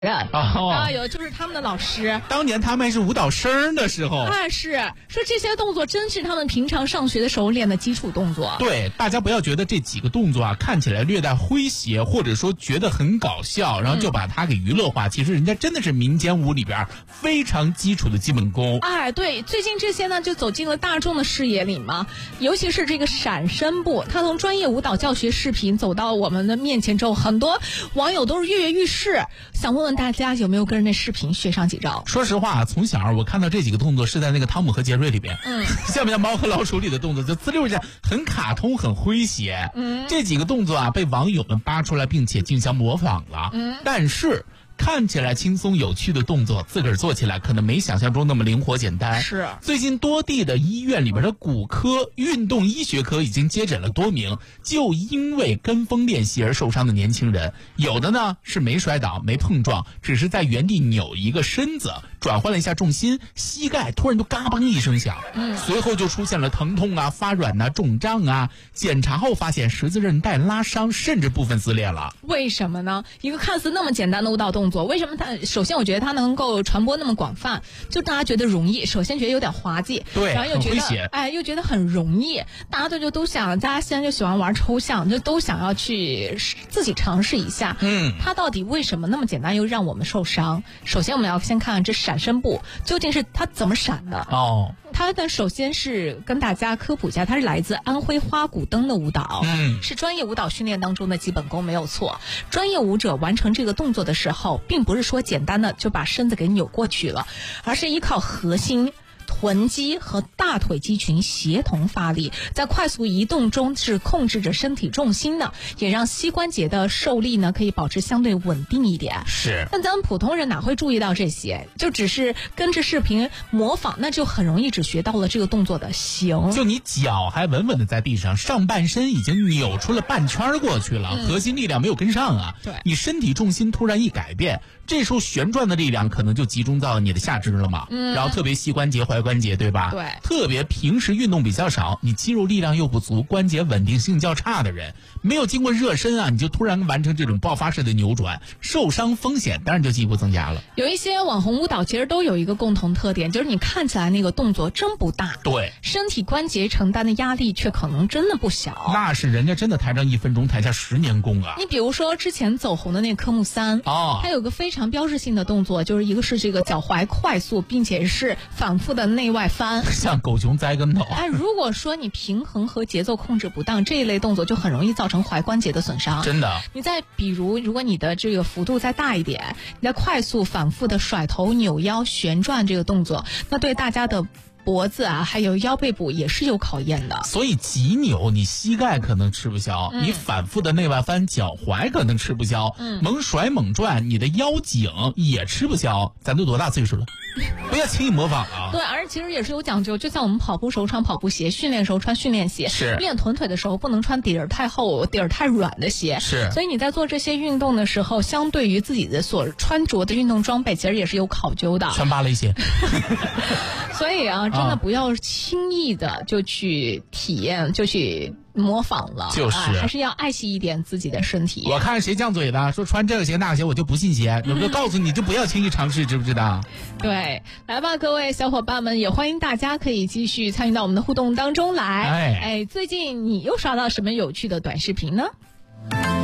有就是他们的老师， 当年他们还是舞蹈生的时候是说这些动作真是他们平常上学的时候练的基础动作。 对，大家不要觉得这几个动作看起来略带诙谐，或者说觉得很搞笑，然后就把它给娱乐化。其实人家真的是民间舞里边非常基础的基本功。 对，最近这些呢就走进了大众的视野里嘛，尤其是这个闪身步，它从专业舞蹈教学视频走到我们的面前之后，很多网友都是跃跃欲试，想问问大家有没有跟着那视频学上几招。 说实话，从小我看到这几个动作是在那个汤姆和杰瑞里边，像不像猫和老鼠里的动作，就滋溜一下，很卡通很诙谐。这几个动作被网友们扒出来并且竞相模仿了。但是看起来轻松有趣的动作，自个儿做起来可能没想象中那么灵活简单。 是， 最近多地的医院里边的骨科、运动医学科已经接诊了多名就因为跟风练习而受伤的年轻人，有的呢是没摔倒、没碰撞，只是在原地扭一个身子，转换了一下重心，膝盖突然就嘎嘣一声响，随后就出现了疼痛啊、发软啊、肿胀啊。检查后发现十字韧带拉伤，甚至部分撕裂了。 为什么呢？一个看似那么简单的舞蹈动作，为什么它首先我觉得它能够传播那么广泛，就大家觉得容易，首先觉得有点滑稽， 对， 然后又觉得又觉得很容易，大家都想，大家现在就喜欢玩抽象，就都想要去自己尝试一下。它到底为什么那么简单又让我们受伤？首先我们要先看看这闪身步究竟是它怎么闪的。它的首先是跟大家科普一下，它是来自安徽花鼓灯的舞蹈，是专业舞蹈训练当中的基本功，没有错。专业舞者完成这个动作的时候，并不是说简单的就把身子给扭过去了，而是依靠核心、臀肌和大腿肌群协同发力，在快速移动中是控制着身体重心的，也让膝关节的受力呢可以保持相对稳定一点。 是， 但咱们普通人哪会注意到这些？就只是跟着视频模仿，那就很容易只学到了这个动作的形。 就你脚还稳稳的在地上，上半身已经扭出了半圈过去了，核心力量没有跟上啊。 对， 你身体重心突然一改变，这时候旋转的力量可能就集中到你的下肢了嘛。然后特别膝关节、踝关节，对吧？ 对， 特别平时运动比较少，你肌肉力量又不足，关节稳定性较差的人，没有经过热身啊，你就突然完成这种爆发式的扭转，受伤风险当然就进一步增加了。 有一些网红舞蹈其实都有一个共同特点，就是你看起来那个动作真不大， 对， 身体关节承担的压力却可能真的不小。 那是人家真的台上1分钟，台下10年功啊。 你比如说之前走红的那个科目3，它有个非常标志性的动作，就是一个是这个脚踝快速并且是反复的内外翻， 像狗熊栽跟头。 如果说你平衡和节奏控制不当，这一类动作就很容易造成踝关节的损伤。 真的。 你再比如，如果你的这个幅度再大一点，你在快速反复的甩头、扭腰、旋转这个动作，那对大家的脖子啊，还有腰背部也是有考验的。 所以急扭你膝盖可能吃不消，你反复的内外翻脚踝可能吃不消，猛甩猛转你的腰颈也吃不消。咱都多大岁数了，不要轻易模仿啊。 对，而且其实也是有讲究，就像我们跑步时候穿跑步鞋，训练时候穿训练鞋， 是练臀腿的时候不能穿底儿太厚、底儿太软的鞋。 是， 所以你在做这些运动的时候，相对于自己的所穿着的运动装备，其实也是有考究的。 穿芭蕾鞋。 所以啊，真的不要轻易的就去体验，就去模仿了， 就是还是要爱惜一点自己的身体。 我看谁犟嘴的，说穿这个鞋那个鞋我就不信邪，我就告诉你就不要轻易尝试，知不知道？ 对，来吧，各位小伙伴们，也欢迎大家可以继续参与到我们的互动当中来。最近你又刷到什么有趣的短视频呢？